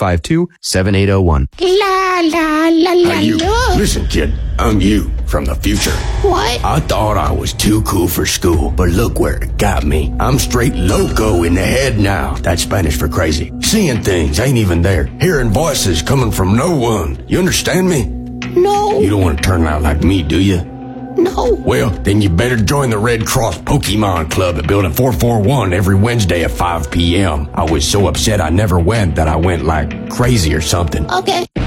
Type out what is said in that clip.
552-7801. La la la la Hey, you. la. Listen, kid. I'm you from the future. What? I thought I was too cool for school, but look where it got me. I'm straight loco in the head now. That's Spanish for crazy. Seeing things ain't even there. Hearing voices coming from no one. You understand me? No. You don't want to turn out like me, do you? No. Well, then you better join the Red Cross Pokemon Club at Building 441 every Wednesday at 5 p.m. I was so upset I never went that I went like crazy or something. Okay.